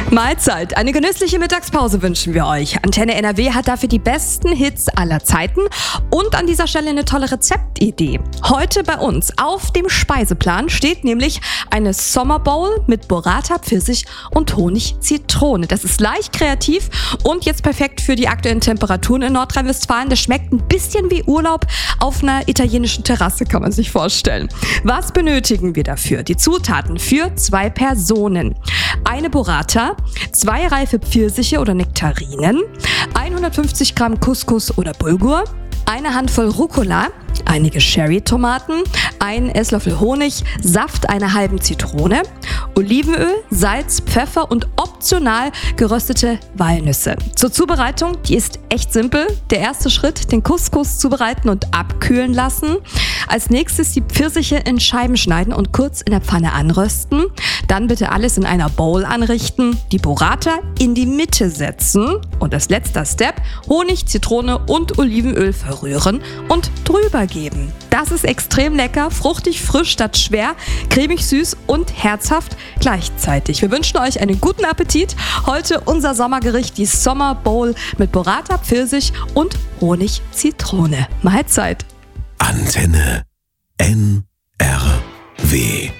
Mahlzeit. Eine genüssliche Mittagspause wünschen wir euch. Antenne NRW hat dafür die besten Hits aller Zeiten und an dieser Stelle eine tolle Rezeptidee. Heute bei uns auf dem Speiseplan steht nämlich eine Sommerbowl mit Burrata, Pfirsich und Honig-Zitrone. Das ist leicht kreativ und jetzt perfekt für die aktuellen Temperaturen in Nordrhein-Westfalen. Das schmeckt ein bisschen wie Urlaub auf einer italienischen Terrasse, kann man sich vorstellen. Was benötigen wir dafür? Die Zutaten für 2 Personen. Eine Burrata, 2 reife Pfirsiche oder Nektarinen, 150 Gramm Couscous oder Bulgur, eine Handvoll Rucola, einige Cherry-Tomaten, einen Esslöffel Honig, Saft einer halben Zitrone, Olivenöl, Salz, Pfeffer und optional geröstete Walnüsse. Zur Zubereitung, die ist echt simpel. Der erste Schritt, den Couscous zubereiten und abkühlen lassen. Als nächstes die Pfirsiche in Scheiben schneiden und kurz in der Pfanne anrösten. Dann bitte alles in einer Bowl anrichten, die Burrata in die Mitte setzen und als letzter Step Honig, Zitrone und Olivenöl verrühren und drüber geben. Das ist extrem lecker, fruchtig, frisch statt schwer, cremig, süß und herzhaft gleichzeitig. Wir wünschen euch einen guten Appetit. Heute unser Sommergericht, die Summer Bowl mit Burrata, Pfirsich und Honig-Zitrone. Mahlzeit. Antenne NRW.